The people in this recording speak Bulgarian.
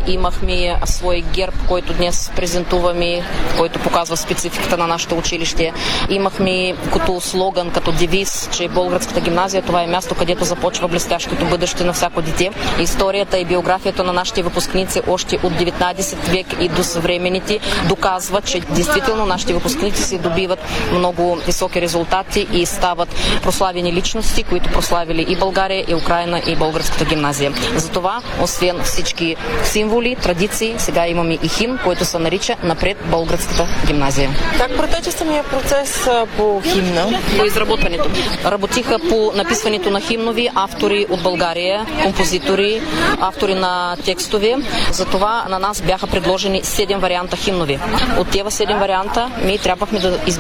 Имахме свой герб, който днес презентуваме, който показва спецификата на нашето училище. Имахме като слоган, като девиз, че Болградската гимназия това е място, където започва блестящото бъдеще на всяко дете. Историята и биографията на нашите выпускници още от 19 век и до съвременните доказва, че действително нашите выпускници се добиват много високи резултати и стават прославени личности, които прославили и България, и Украина, и Българската гимназия. Затова, освен всички символи, традиции, сега имаме и химн, който се нарича "Напред Болградската гимназия". Как протече самия процес по химна? По изработването. Работиха по написването на химнови автори от България, композитори, автори на текстове. Затова на нас бяха предложени 7 варианта химнови. От тези 7 варианта ми трябвахме да изберем